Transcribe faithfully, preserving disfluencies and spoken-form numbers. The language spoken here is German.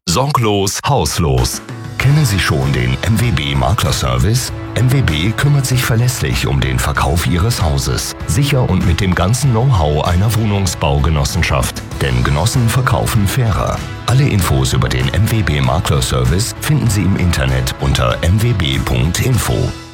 Sorglos, hauslos. Kennen Sie schon den M W B Maklerservice? M W B kümmert sich verlässlich um den Verkauf Ihres Hauses. Sicher und mit dem ganzen Know-how einer Wohnungsbaugenossenschaft. Denn Genossen verkaufen fairer. Alle Infos über den M W B Maklerservice finden Sie im Internet unter m w b punkt info.